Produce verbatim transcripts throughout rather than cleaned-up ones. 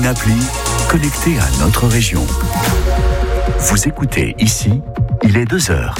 Une appli connectée à notre région. Vous écoutez ici, il est deux heures.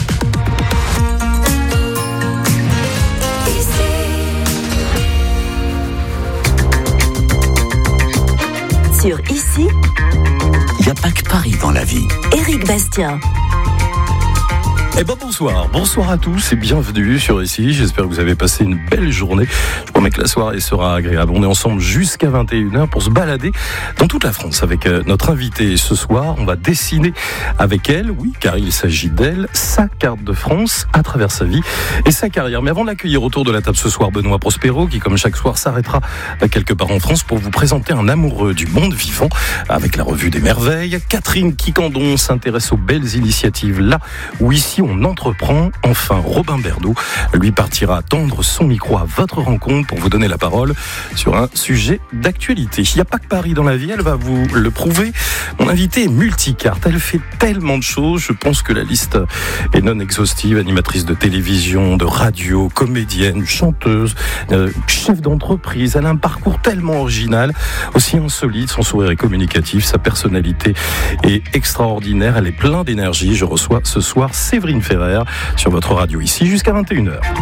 Sur Ici, il n'y a pas que Paris dans la vie. Éric Bastien. Eh ben bonsoir, bonsoir à tous et bienvenue sur Ici. J'espère que vous avez passé une belle journée. Je promets que la soirée sera agréable. On est ensemble jusqu'à vingt et une heures pour se balader dans toute la France avec notre invitée ce soir. On va dessiner avec elle, oui, car il s'agit d'elle, sa carte de France à travers sa vie et sa carrière. Mais avant de l'accueillir autour de la table ce soir, Benoît Prospero, qui comme chaque soir s'arrêtera quelque part en France pour vous présenter un amoureux du monde vivant avec la revue des merveilles. Catherine Quicandon s'intéresse aux belles initiatives là où ici on entreprend. Enfin, Robin Berdaud, lui, partira tendre son micro à votre rencontre pour vous donner la parole sur un sujet d'actualité. Il n'y a pas que Paris dans la vie, elle va vous le prouver. Mon invitée est multicarte, elle fait tellement de choses, je pense que la liste est non exhaustive. Animatrice de télévision, de radio, comédienne, chanteuse, euh, chef d'entreprise. Elle a un parcours tellement original, aussi insolite, son sourire est communicatif, sa personnalité est extraordinaire, elle est pleine d'énergie. Je reçois ce soir Séverine Ferrer sur votre radio ici jusqu'à vingt et une heures.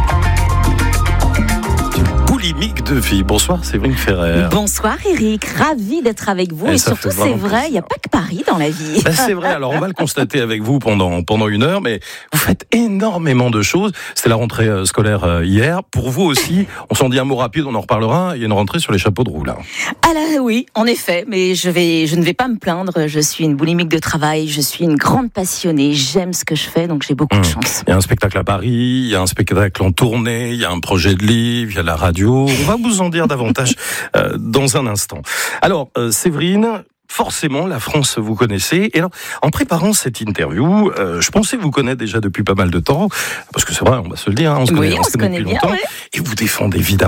Boulimique de vie. Bonsoir Séverine Ferrer. Bonsoir Éric, ravi d'être avec vous. Et, et surtout c'est vrai, il n'y a pas que Paris dans la vie. Ben, c'est vrai, alors on va le constater avec vous pendant, pendant une heure, mais vous faites énormément de choses. C'était la rentrée scolaire hier. Pour vous aussi, on s'en dit un mot rapide, on en reparlera. Il y a une rentrée sur les chapeaux de roue là. Alors oui, en effet, mais je, vais, je ne vais pas me plaindre. Je suis une boulimique de travail, je suis une grande passionnée, j'aime ce que je fais, donc j'ai beaucoup mmh. de chance. Il y a un spectacle à Paris, il y a un spectacle en tournée, il y a un projet de livre, il y a la radio. On va vous en dire davantage euh, dans un instant. Alors, euh, Séverine, forcément, la France, vous connaissez. Et alors, en préparant cette interview, euh, je pensais vous connaître déjà depuis pas mal de temps, parce que c'est vrai, on va se le dire, hein, on se connaît, oui, on on se connaît connaît depuis bien, longtemps. Ouais. Et vous défendez évidemment